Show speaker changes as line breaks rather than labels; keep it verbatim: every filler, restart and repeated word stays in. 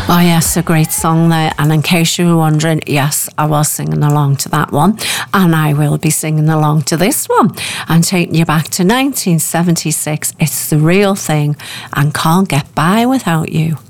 Oh yes, a great song there. And in case you were wondering, yes, I was singing along to that one. And I will be singing along to this one. I'm taking you back to nineteen seventy-six. It's The Real Thing and Can't Get By Without You.